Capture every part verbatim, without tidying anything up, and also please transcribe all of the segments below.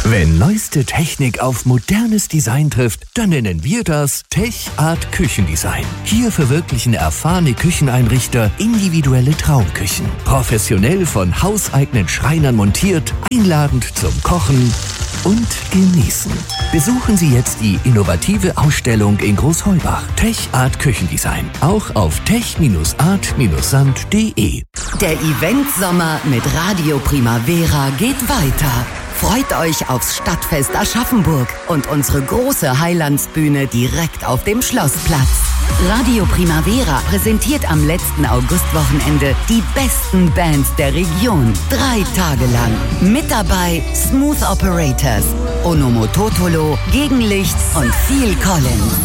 Wenn neueste Technik auf modernes Design trifft, dann nennen wir das TechArt Küchendesign. Hier verwirklichen erfahrene Kücheneinrichter individuelle Traumküchen. Professionell von hauseigenen Schreinern montiert, einladend zum Kochen und Genießen. Besuchen Sie jetzt die innovative Ausstellung in Großheubach. TechArt Küchendesign. Auch auf tech art sand punkt de. Der Event-Sommer mit Radio Primavera geht weiter. Freut euch aufs Stadtfest Aschaffenburg und unsere große Heilandsbühne direkt auf dem Schlossplatz. Radio Primavera präsentiert am letzten Augustwochenende die besten Bands der Region. Drei Tage lang. Mit dabei Smooth Operators, Onomototolo, Gegenlicht und Phil Collins.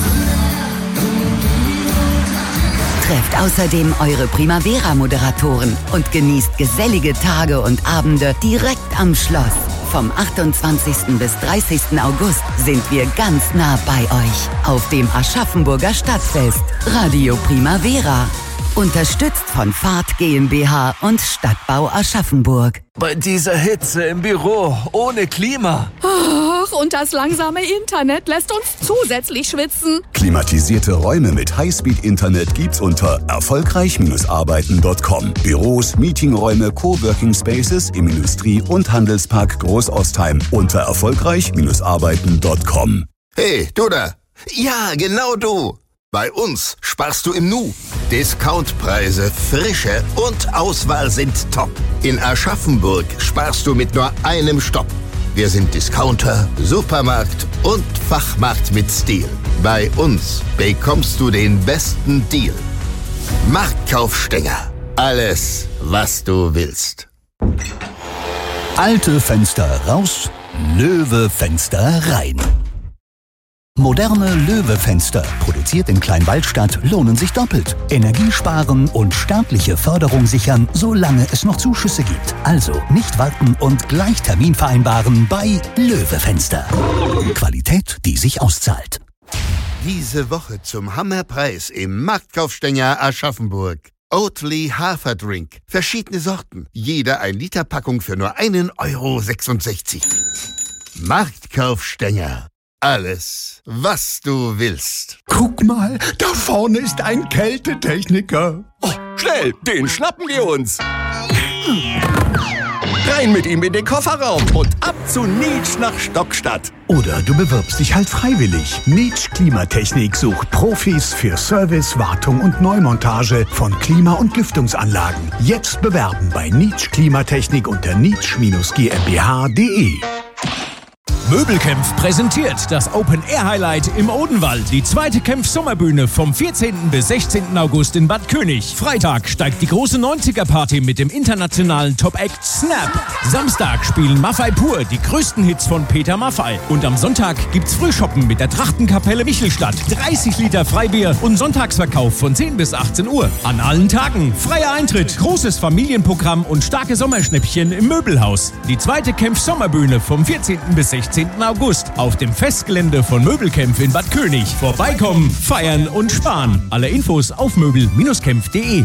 Trefft außerdem eure Primavera-Moderatoren und genießt gesellige Tage und Abende direkt am Schloss. Vom achtundzwanzigsten bis dreißigsten August sind wir ganz nah bei euch auf dem Aschaffenburger Stadtfest. Radio Primavera. Unterstützt von Fahrt GmbH und Stadtbau Aschaffenburg. Bei dieser Hitze im Büro, ohne Klima. Ach, und das langsame Internet lässt uns zusätzlich schwitzen. Klimatisierte Räume mit Highspeed-Internet gibt's unter erfolgreich arbeiten punkt com. Büros, Meetingräume, Coworking Spaces im Industrie- und Handelspark Großostheim unter erfolgreich arbeiten punkt com. Hey, du da! Ja, genau du! Bei uns sparst du im Nu. Discountpreise, Frische und Auswahl sind top. In Aschaffenburg sparst du mit nur einem Stopp. Wir sind Discounter, Supermarkt und Fachmarkt mit Stil. Bei uns bekommst du den besten Deal. Marktkaufstänger. Alles, was du willst. Alte Fenster raus, Löwe-Fenster rein. Moderne Löwe-Fenster, produziert in Kleinwaldstadt, lohnen sich doppelt. Energie sparen und staatliche Förderung sichern, solange es noch Zuschüsse gibt. Also nicht warten und gleich Termin vereinbaren bei Löwe-Fenster. Qualität, die sich auszahlt. Diese Woche zum Hammerpreis im Marktkaufstänger Aschaffenburg. Oatly Haferdrink. Verschiedene Sorten. Jeder ein Liter Packung für nur einen Euro sechsundsechzig. Marktkaufstänger. Alles, was du willst. Guck mal, da vorne ist ein Kältetechniker. Oh, schnell, den schnappen wir uns. Rein mit ihm in den Kofferraum und ab zu Nietsch nach Stockstadt. Oder du bewirbst dich halt freiwillig. Nietsch Klimatechnik sucht Profis für Service, Wartung und Neumontage von Klima- und Lüftungsanlagen. Jetzt bewerben bei Nietsch Klimatechnik unter nietsch gmbh punkt de. Möbelkämpf präsentiert das Open-Air-Highlight im Odenwald. Die zweite Kämpf-Sommerbühne vom vierzehnten bis sechzehnten August in Bad König. Freitag steigt die große neunziger-Party mit dem internationalen Top-Act Snap. Samstag spielen Maffei Pur die größten Hits von Peter Maffei. Und am Sonntag gibt's Frühshoppen mit der Trachtenkapelle Michelstadt. dreißig Liter Freibier und Sonntagsverkauf von zehn bis achtzehn Uhr. An allen Tagen freier Eintritt, großes Familienprogramm und starke Sommerschnäppchen im Möbelhaus. Die zweite Kämpf-Sommerbühne vom vierzehnten bis sechzehnten August auf dem Festgelände von Möbelkämpf in Bad König. Vorbeikommen, feiern und sparen. Alle Infos auf möbel kämpf punkt de.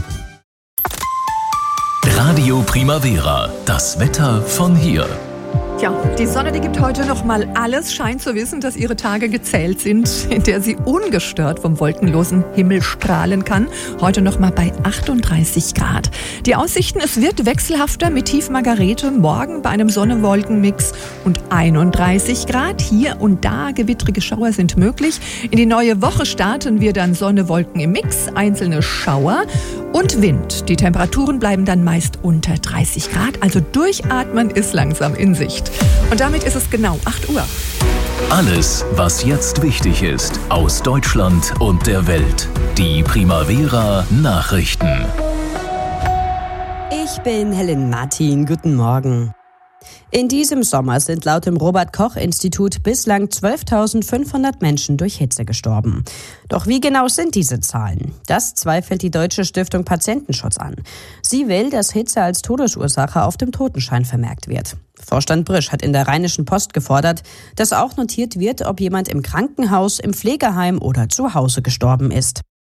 Radio Primavera. Das Wetter von hier. Ja, die Sonne, die gibt heute noch mal alles. Scheint zu wissen, dass ihre Tage gezählt sind, in der sie ungestört vom wolkenlosen Himmel strahlen kann. Heute noch mal bei achtunddreißig Grad. Die Aussichten, es wird wechselhafter mit Tiefmargarete. Morgen bei einem Sonne-Wolken-Mix und einunddreißig Grad. Hier und da gewittrige Schauer sind möglich. In die neue Woche starten wir dann Sonne-Wolken im Mix, einzelne Schauer und Wind. Die Temperaturen bleiben dann meist unter dreißig Grad. Also durchatmen ist langsam in Sicht. Und damit ist es genau acht Uhr. Alles, was jetzt wichtig ist, aus Deutschland und der Welt. Die Primavera Nachrichten. Ich bin Helen Martin. Guten Morgen. In diesem Sommer sind laut dem Robert-Koch-Institut bislang zwölftausendfünfhundert Menschen durch Hitze gestorben. Doch wie genau sind diese Zahlen? Das zweifelt die Deutsche Stiftung Patientenschutz an. Sie will, dass Hitze als Todesursache auf dem Totenschein vermerkt wird. Vorstand Brisch hat in der Rheinischen Post gefordert, dass auch notiert wird, ob jemand im Krankenhaus, im Pflegeheim oder zu Hause gestorben ist.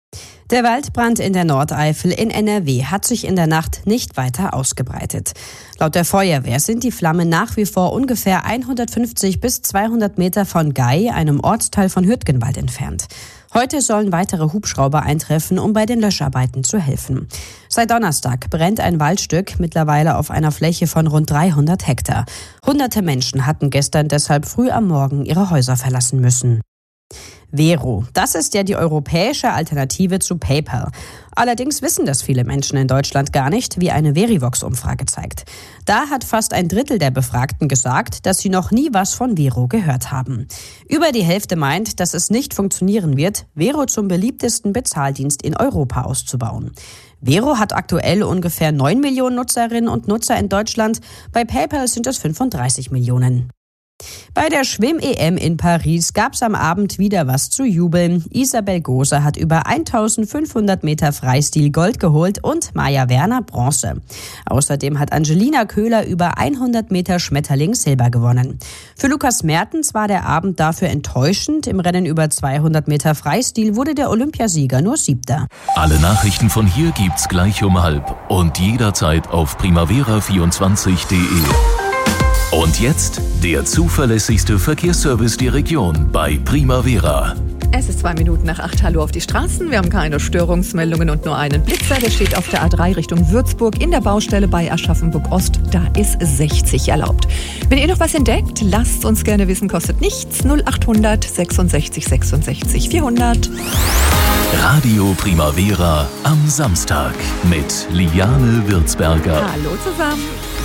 Der Waldbrand in der Nordeifel in N R W hat sich in der Nacht nicht weiter ausgebreitet. Laut der Feuerwehr sind die Flammen nach wie vor ungefähr hundertfünfzig bis zweihundert Meter von Gei, einem Ortsteil von Hürtgenwald, entfernt. Heute sollen weitere Hubschrauber eintreffen, um bei den Löscharbeiten zu helfen. Seit Donnerstag brennt ein Waldstück, mittlerweile auf einer Fläche von rund dreihundert Hektar. Hunderte Menschen hatten gestern deshalb früh am Morgen ihre Häuser verlassen müssen. Vero, das ist ja die europäische Alternative zu PayPal. Allerdings wissen das viele Menschen in Deutschland gar nicht, wie eine Verivox-Umfrage zeigt. Da hat fast ein Drittel der Befragten gesagt, dass sie noch nie was von Vero gehört haben. Über die Hälfte meint, dass es nicht funktionieren wird, Vero zum beliebtesten Bezahldienst in Europa auszubauen. Vero hat aktuell ungefähr neun Millionen Nutzerinnen und Nutzer in Deutschland, bei PayPal sind es fünfunddreißig Millionen. Bei der Schwimm-E M in Paris gab es am Abend wieder was zu jubeln. Isabel Gose hat über eintausendfünfhundert Meter Freistil Gold geholt und Maja Werner Bronze. Außerdem hat Angelina Köhler über hundert Meter Schmetterling Silber gewonnen. Für Lukas Mertens war der Abend dafür enttäuschend. Im Rennen über zweihundert Meter Freistil wurde der Olympiasieger nur Siebter. Alle Nachrichten von hier gibt's gleich um halb und jederzeit auf primavera vierundzwanzig punkt de. Und jetzt der zuverlässigste Verkehrsservice der Region bei Primavera. Es ist zwei Minuten nach acht. Hallo auf die Straßen. Wir haben keine Störungsmeldungen und nur einen Blitzer. Der steht auf der A drei Richtung Würzburg in der Baustelle bei Aschaffenburg Ost. Da ist sechzig erlaubt. Wenn ihr noch was entdeckt, lasst uns gerne wissen. Kostet nichts. null achthundert sechsundsechzig sechsundsechzig vierhundert. Radio Primavera am Samstag mit Liane Würzberger. Hallo zusammen.